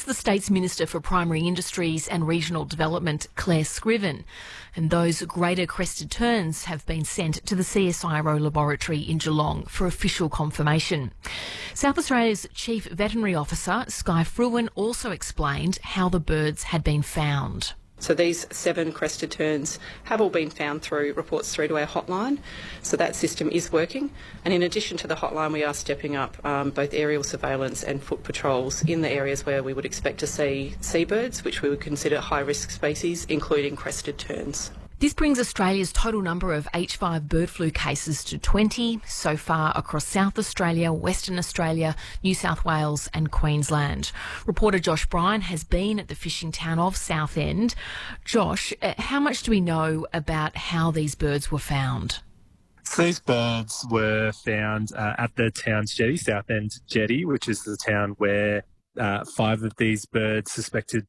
the state's Minister for Primary Industries and Regional Development, Claire Scriven. And those greater crested terns have been sent to the CSIRO laboratory in Geelong for official confirmation. South Australia's Chief Veterinary Officer, Skye Fruin, also explained how the birds had been found. So these 7 crested terns have all been found through reports through to our hotline. So that system is working. And in addition to the hotline, we are stepping up both aerial surveillance and foot patrols in the areas where we would expect to see seabirds, which we would consider high-risk species, including crested terns. This brings Australia's total number of H5 bird flu cases to 20 so far across South Australia, Western Australia, New South Wales and Queensland. Reporter Josh Bryan has been at the fishing town of Southend. Josh, how much do we know about how these birds were found? So these birds were found at the town's jetty, Southend Jetty, which is the town where 5 of these birds suspected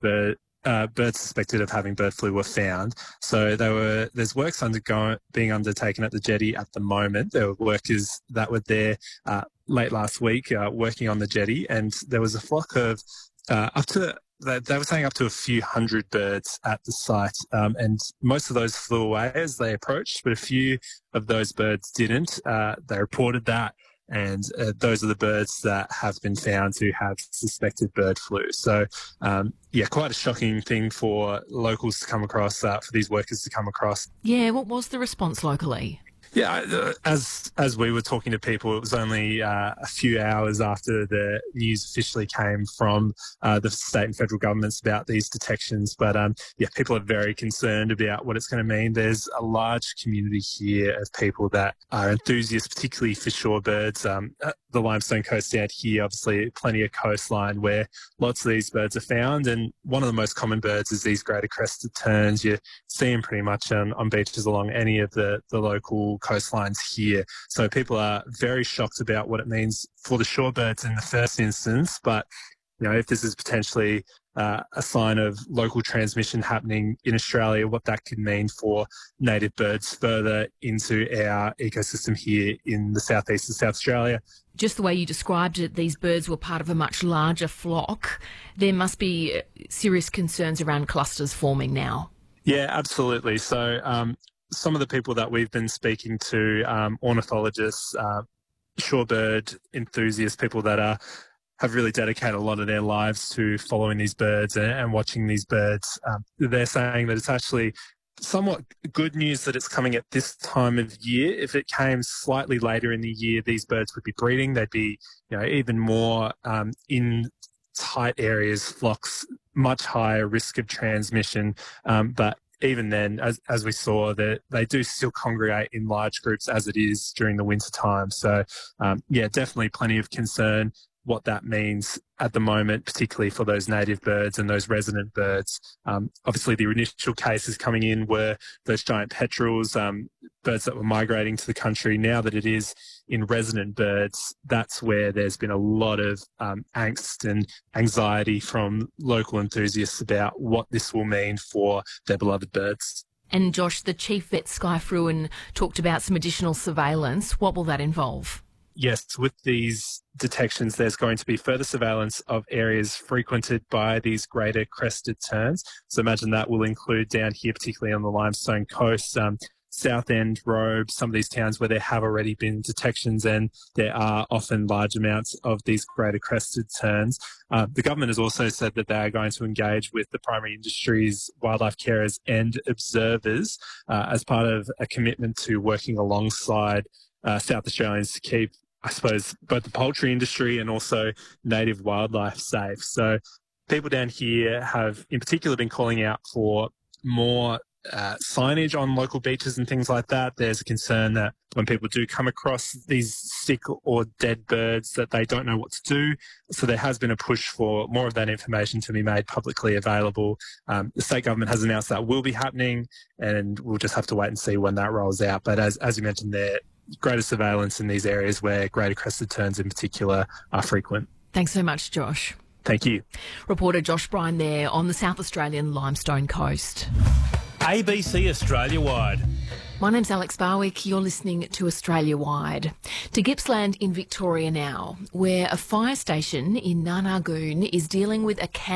of having bird flu were found. So there's works being undertaken at the jetty at the moment. There were workers that were there late last week working on the jetty, and there was a flock of they were saying up to a few hundred birds at the site, and most of those flew away as they approached, but a few of those birds didn't. They reported that. And those are the birds that have been found to have suspected bird flu. So, quite a shocking thing for locals to come across, for these workers to come across. Yeah, what was the response locally? Yeah, as we were talking to people, it was only a few hours after the news officially came from the state and federal governments about these detections. But people are very concerned about what it's going to mean. There's a large community here of people that are enthusiasts, particularly for shorebirds. The Limestone Coast down here, obviously plenty of coastline where lots of these birds are found. And one of the most common birds is these greater crested terns. You see them pretty much on beaches along any of the local coastlines here. So people are very shocked about what it means for the shorebirds in the first instance. But, if this is potentially a sign of local transmission happening in Australia, what that could mean for native birds further into our ecosystem here in the southeast of South Australia. Just the way you described it, these birds were part of a much larger flock. There must be serious concerns around clusters forming now. Yeah, absolutely. So some of the people that we've been speaking to, ornithologists, shorebird enthusiasts, people that have really dedicated a lot of their lives to following these birds and watching these birds, they're saying that it's actually somewhat good news that it's coming at this time of year. If it came slightly later in the year, these birds would be breeding. They'd be, even more in tight areas, flocks, much higher risk of transmission. But even then, as we saw, that they do still congregate in large groups as it is during the winter time. So, definitely plenty of concern what that means at the moment, particularly for those native birds and those resident birds. Obviously, the initial cases coming in were those giant petrels, birds that were migrating to the country. Now that it is in resident birds, that's where there's been a lot of angst and anxiety from local enthusiasts about what this will mean for their beloved birds. And Josh, the Chief Vet Skye Fruin talked about some additional surveillance. What will that involve? Yes, with these detections, there's going to be further surveillance of areas frequented by these greater crested terns. So imagine that will include down here, particularly on the Limestone Coast, Southend, Robe, some of these towns where there have already been detections and there are often large amounts of these greater crested terns. The government has also said that they are going to engage with the primary industries, wildlife carers and observers as part of a commitment to working alongside South Australians to keep, I suppose, both the poultry industry and also native wildlife safe. So people down here have in particular been calling out for more signage on local beaches and things like that. There's a concern that when people do come across these sick or dead birds that they don't know what to do. So there has been a push for more of that information to be made publicly available. The state government has announced that will be happening, and we'll just have to wait and see when that rolls out. But as you mentioned there, greater surveillance in these areas where greater crested terns in particular are frequent. Thanks so much, Josh. Thank you. Reporter Josh Bryan there on the South Australian Limestone Coast. ABC Australia Wide. My name's Alex Barwick. You're listening to Australia Wide. To Gippsland in Victoria now, where a fire station in Nanagoon is dealing with a